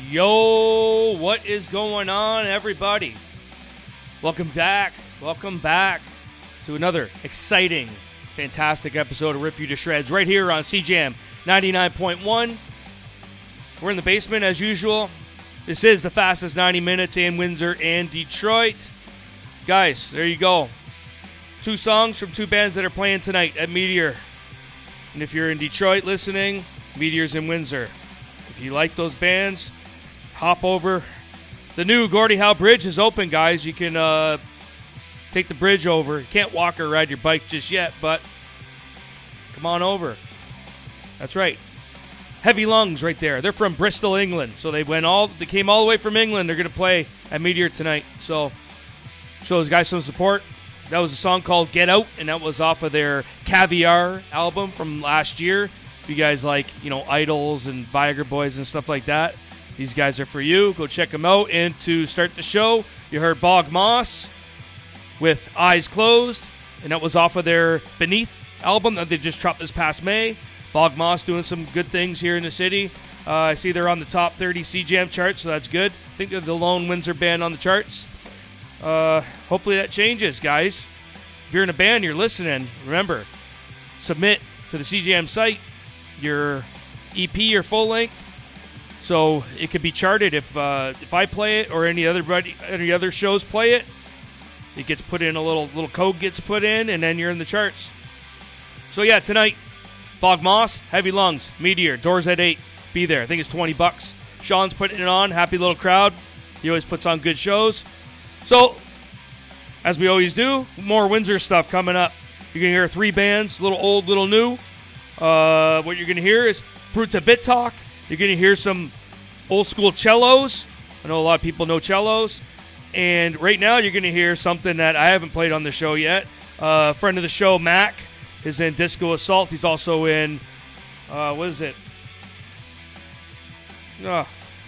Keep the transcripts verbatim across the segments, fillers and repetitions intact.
Yo, what is going on, everybody? Welcome back. Welcome back to another exciting, fantastic episode of Rip You to Shreds right here on C J M ninety-nine point one. We're in the basement as usual. This is the fastest ninety minutes in Windsor and Detroit. Guys, there you go. Two songs from two bands that are playing tonight at Meteor. And if you're in Detroit listening, Meteor's in Windsor. If you like those bands, hop over. The new Gordie Howe Bridge is open, guys. You can uh, take the bridge over. You can't walk or ride your bike just yet, but come on over. That's right. Heavy Lungs right there. They're from Bristol, England. So they went all they came all the way from England. They're going to play at Meteor tonight. So show those guys some support. That was a song called Get Out, and that was off of their Caviar album from last year. If you guys like, you know, Idols and Viagra Boys and stuff like that, these guys are for you. Go check them out. And to start the show, you heard Bog Moss with Eyes Closed, and that was off of their Beneath album that they just dropped this past May. Bog Moss doing some good things here in the city. Uh, I see they're on the top thirty C J M charts, so that's good. I think they're the lone Windsor band on the charts. Uh, hopefully that changes, guys. If you're in a band, you're listening, remember, submit to the C J M site your E P or full length, so it could be charted. If uh, if I play it or any other any other shows play it, it gets put in a little little code gets put in, and then you're in the charts. So yeah, tonight, Bog Moss, Heavy Lungs, Meteor, doors at eight. Be there. I think it's twenty bucks. Sean's putting it on. Happy little crowd. He always puts on good shows. So, as we always do, more Windsor stuff coming up. You're going to hear three bands, little old, little new. Uh, what you're going to hear is Brutes a Bit Talk. You're going to hear some old school cellos. I know a lot of people know cellos. And right now you're going to hear something that I haven't played on the show yet. Uh, friend of the show, Mac, is in Disco Assault. He's also in, uh, what is it? Oh.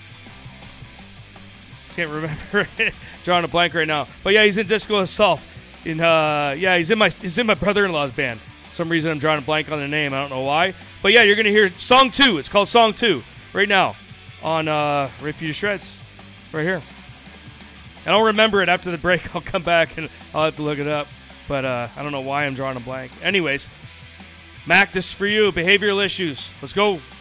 Can't remember it. Drawing a blank right now. But yeah, he's in Disco Assault. In uh, yeah, he's in my he's in my brother-in-law's band. For some reason I'm drawing a blank on the name. I don't know why. But yeah, you're gonna hear song two. It's called Song Two right now on uh, Rip You to Shreds right here. I don't remember it after the break. I'll come back and I'll have to look it up. But uh, I don't know why I'm drawing a blank. Anyways, Mac, this is for you. Behavioral issues. Let's go.